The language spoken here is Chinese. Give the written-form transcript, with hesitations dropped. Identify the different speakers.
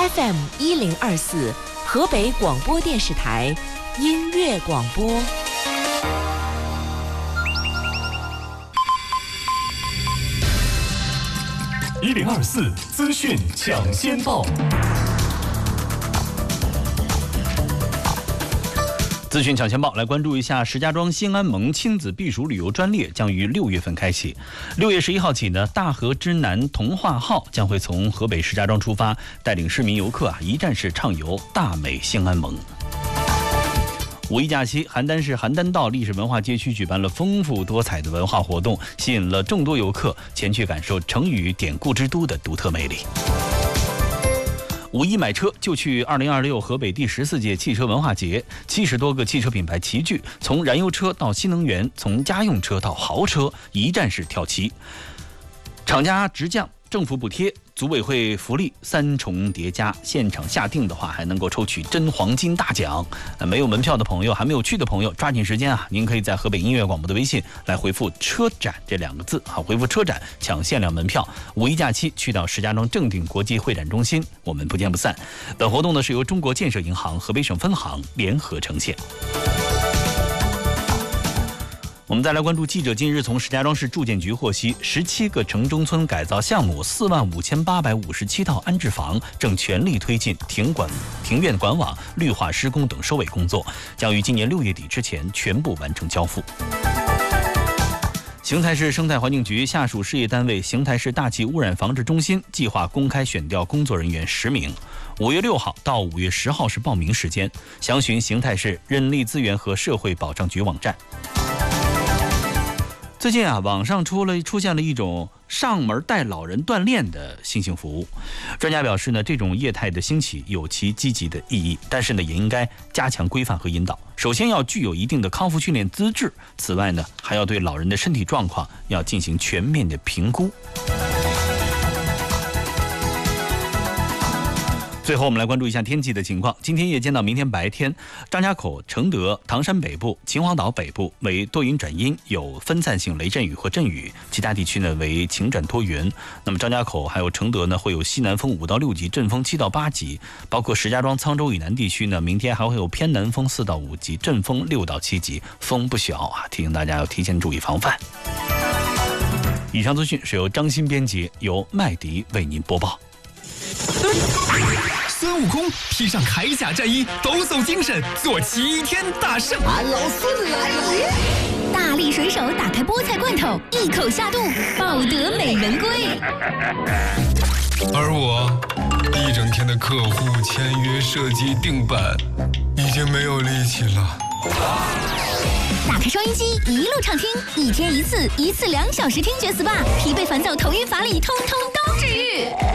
Speaker 1: FM 1024，河北广播电视台音乐广播。
Speaker 2: 1024资讯抢先报。资讯抢先报，来关注一下石家庄新安盟亲子避暑旅游专列将于6月份开启。6月11号起呢，大河之南童话号将会从河北石家庄出发，带领市民游客一站式畅游大美新安盟。五一假期，邯郸市邯郸道历史文化街区举办了丰富多彩的文化活动，吸引了众多游客前去感受成语典故之都的独特魅力。五一买车就去2026河北第14届汽车文化节，70多个汽车品牌齐聚，从燃油车到新能源，从家用车到豪车，一站式跳齐。厂家直降，政府补贴，组委会福利3重叠加，现场下定的话还能够抽取真黄金大奖。没有门票的朋友，还没有去的朋友，抓紧时间啊！您可以在河北音乐广播的微信来回复车展这2个字，好，回复车展抢限量门票。五一假期去到石家庄正定国际会展中心，我们不见不散。本活动呢是由中国建设银行河北省分行联合呈现。我们再来关注，记者近日从石家庄市住建局获悉，17个城中村改造项目45857套安置房正全力推进庭院管网、绿化施工等收尾工作，将于今年6月底之前全部完成交付。邢台市生态环境局下属事业单位邢台市大气污染防治中心计划公开选调工作人员10名，5月6号到5月10号是报名时间，详询邢台市人力资源和社会保障局网站。最近啊，网上出现了一种上门带老人锻炼的新型服务。专家表示呢，这种业态的兴起有其积极的意义，但是呢，也应该加强规范和引导。首先要具有一定的康复训练资质，此外呢，还要对老人的身体状况要进行全面的评估。最后我们来关注一下天气的情况。今天夜间到明天白天，张家口、承德、唐山北部、秦皇岛北部为多云转阴，有分散性雷阵雨和阵雨，其他地区呢为晴转多云。那么张家口还有承德呢会有西南风5到6级，阵风7到8级，包括石家庄、沧州以南地区呢，明天还会有偏南风4到5级，阵风6到7级，风不小啊，提醒大家要提前注意防范。以上资讯是由张鑫编辑，由麦迪为您播报。
Speaker 3: 孙悟空披上铠甲战衣，抖擞精神，做齐天大圣。
Speaker 4: 俺老孙来了！
Speaker 5: 大力水手打开菠菜罐头，一口下肚，抱得美人归。
Speaker 3: 而我一整天的客户签约、设计、定版，已经没有力气了。
Speaker 5: 打开收音机，一路畅听，1天1次，1次2小时听觉 SPA， 疲惫烦躁、头晕乏力，通通都治愈。